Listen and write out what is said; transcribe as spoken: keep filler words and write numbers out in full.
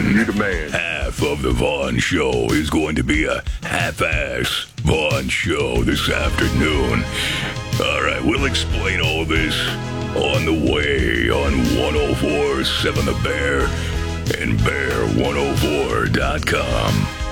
You the man. Half of the Vaughn Show is going to be a half-ass Vaughn Show this afternoon. All right, we'll explain all this on the way on one oh four point seven The Bear and bear one oh four dot com.